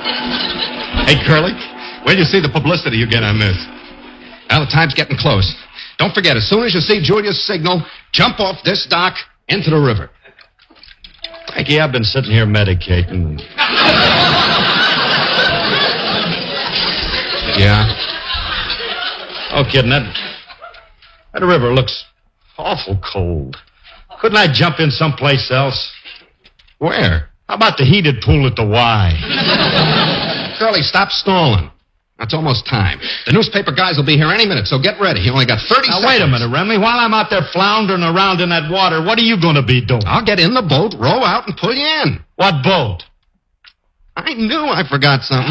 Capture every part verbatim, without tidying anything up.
Hey, Curly, where do you see the publicity you get on this? Well, the time's getting close. Don't forget, as soon as you see Julia's signal, jump off this dock into the river. Frankie, I've been sitting here medicating. Yeah? Oh, kidding, that, that river looks awful cold. Couldn't I jump in someplace else? Where? How about the heated pool at the Y? Curly, stop stalling. It's almost time. The newspaper guys will be here any minute, so get ready. You only got thirty now, seconds. Wait a minute, Remley. While I'm out there floundering around in that water, what are you going to be doing? I'll get in the boat, row out, and pull you in. What boat? I knew I forgot something.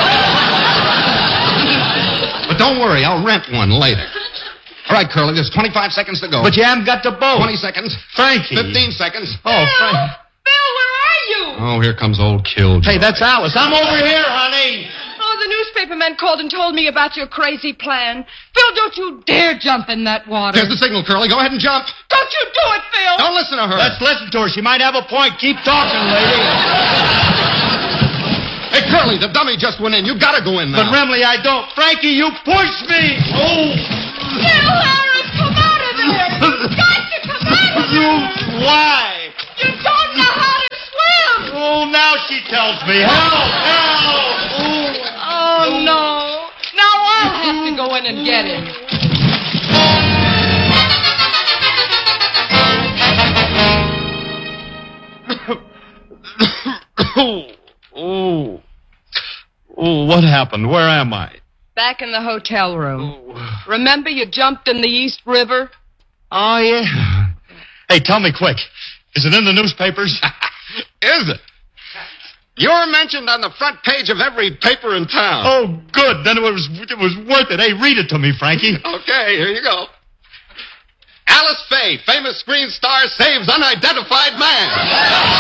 But don't worry, I'll rent one later. All right, Curly, there's twenty-five seconds to go. But you haven't got the boat. twenty seconds. Frankie. fifteen seconds. Oh, Frankie. Phil, where are you? Oh, here comes old Killjoy. Hey, that's Alice. I'm over here, honey. Oh, the newspaper man called and told me about your crazy plan. Phil, don't you dare jump in that water. There's the signal, Curly. Go ahead and jump. Don't you do it, Phil. Don't listen to her. Let's listen to her. She might have a point. Keep talking, lady. Hey, Curly, the dummy just went in. You gotta go in now. But, Remley, I don't. Frankie, you push me. Oh. Phil Harris, come out of there. You've got to come out of there. Why? You don't know how to swim. Oh, now she tells me. Help, help. Oh, no. Now I'll have to go in and get him. Oh, oh, oh, what happened? Where am I? Back in the hotel room. Oh. Remember you jumped in the East River? Oh, yeah. Hey, tell me quick. Is it in the newspapers? Is it? You're mentioned on the front page of every paper in town. Oh, good. Then it was it was worth it. Hey, read it to me, Frankie. Okay, here you go. Alice Faye, famous screen star, saves unidentified man.